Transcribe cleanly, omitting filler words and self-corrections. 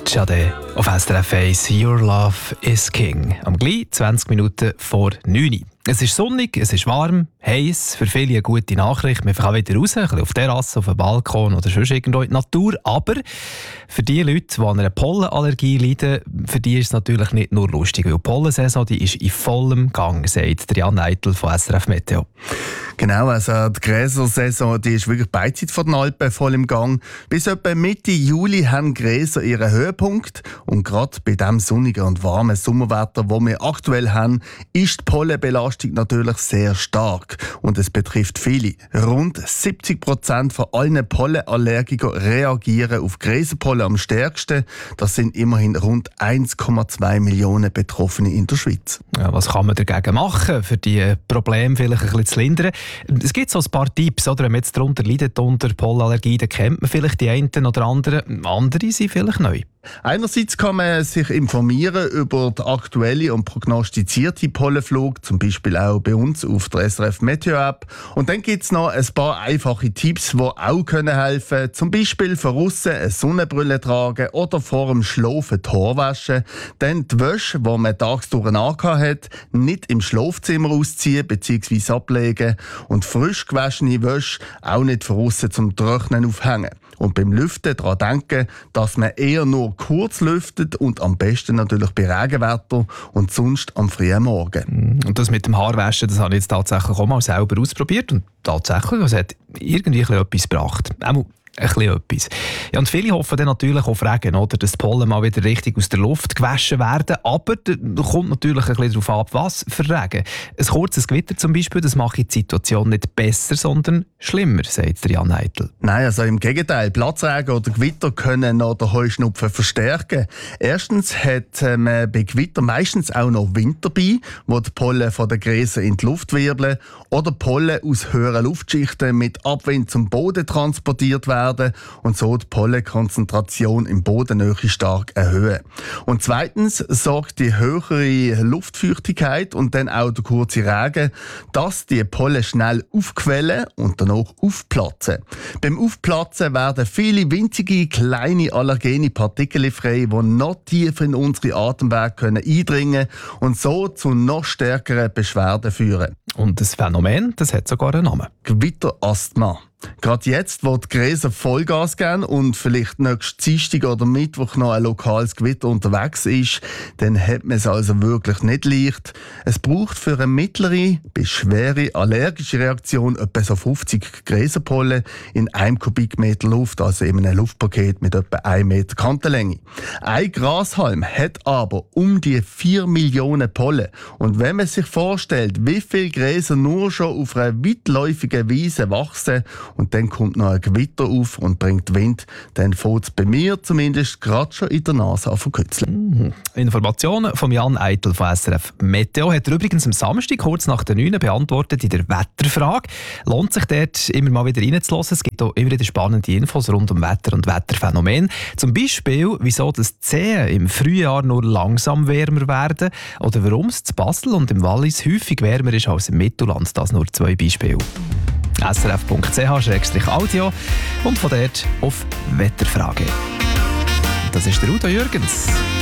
Jade auf SRF 1, Your Love is King. Am gleich 20 Minuten vor 9 Uhr. Es ist sonnig, es ist warm, heiß, für viele eine gute Nachricht. Man kann wieder raus, ein bisschen auf der Terrasse, auf dem Balkon oder sonst irgendwo in die Natur. Aber für die Leute, die an einer Pollenallergie leiden, für die ist es natürlich nicht nur lustig, weil die Pollensaison die ist in vollem Gang, sagt Jan Eitel von SRF Meteo. Genau, also die Gräsersaison die ist wirklich beidseitig von den Alpen voll im Gang. Bis etwa Mitte Juli haben Gräser ihren Höhepunkt. Und gerade bei dem sonnigen und warmen Sommerwetter, das wir aktuell haben, ist die Pollenbelastung natürlich sehr stark. Und es betrifft viele. Rund 70% von allen Pollenallergikern reagieren auf Gräserpollen am stärksten. Das sind immerhin rund 1,2 Millionen Betroffene in der Schweiz. Ja, was kann man dagegen machen, für die Probleme vielleicht ein bisschen zu lindern? Es gibt so ein paar Tipps, oder? Wenn man jetzt darunter leidet, unter Pollenallergie, dann kennt man vielleicht die einen oder anderen. Andere sind vielleicht neu. Einerseits kann man sich informieren über die aktuelle und prognostizierte Pollenflug, zum Beispiel auch bei uns auf der SRF Meteo App. Und dann gibt es noch ein paar einfache Tipps, die auch helfen können. Zum Beispiel von aussen eine Sonnenbrille tragen oder vor dem Schlafen die Haare waschen. Dann die Wäsche, die man tagsdurch angehabt hat, nicht im Schlafzimmer ausziehen bzw. ablegen. Und frisch gewaschene Wäsche auch nicht von aussen zum Trocknen aufhängen. Und beim Lüften daran denken, dass man eher nur kurz lüftet und am besten natürlich bei Regenwetter und sonst am frühen Morgen. Und das mit dem Haarwaschen, das habe ich jetzt tatsächlich auch mal selber ausprobiert und tatsächlich, es hat irgendwie etwas gebracht. Auch ein bisschen etwas. Ja, und viele hoffen dann natürlich auf Regen, oder, dass die Pollen mal wieder richtig aus der Luft gewaschen werden. Aber da kommt natürlich ein bisschen darauf ab, was für Regen. Ein kurzes Gewitter zum Beispiel, das macht die Situation nicht besser, sondern schlimmer, sagt Jan Eitel. Nein, also im Gegenteil. Platzregen oder Gewitter können noch den Heuschnupfen verstärken. Erstens hat man bei Gewitter meistens auch noch Wind dabei, wo die Pollen von den Gräsern in die Luft wirbeln oder Pollen aus höheren Luftschichten mit Abwind zum Boden transportiert werden und so die Pollenkonzentration im Bodennähe stark erhöhen. Und zweitens sorgt die höhere Luftfeuchtigkeit und dann auch der kurze Regen, dass die Pollen schnell aufquellen und danach aufplatzen. Beim Aufplatzen werden viele winzige, kleine allergene Partikel frei, die noch tiefer in unsere Atemwege eindringen können und so zu noch stärkeren Beschwerden führen. Und das Phänomen, das hat sogar einen Namen. Gewitterasthma. Gerade jetzt, wo die Gräser Vollgas geben und vielleicht nächsten Dienstag oder Mittwoch noch ein lokales Gewitter unterwegs ist, dann hat man es also wirklich nicht leicht. Es braucht für eine mittlere bis schwere allergische Reaktion etwa so 50 Gräserpollen in 1 Kubikmeter Luft, also in einem Luftpaket mit etwa 1 Meter Kantenlänge. Ein Grashalm hat aber um die 4 Millionen Pollen. Und wenn man sich vorstellt, wie viele Gräser nur schon auf einer weitläufigen Wiese wachsen, und dann kommt noch ein Gewitter auf und bringt Wind, dann fängt es bei mir zumindest gerade schon in der Nase an zu kützeln. Informationen von Jan Eitel von SRF Meteo hat er übrigens am Samstag kurz nach der 9 beantwortet in der Wetterfrage. Lohnt sich dort immer mal wieder reinzuhören. Es gibt auch immer wieder spannende Infos rund um Wetter und Wetterphänomen. Zum Beispiel, wieso das Zehen im Frühjahr nur langsam wärmer werden oder warum es zu Basel und im Wallis häufig wärmer ist als im Mittelland. Das nur 2 Beispiele. srf.ch/audio und von dort auf Wetterfrage. Das ist der Udo Jürgens.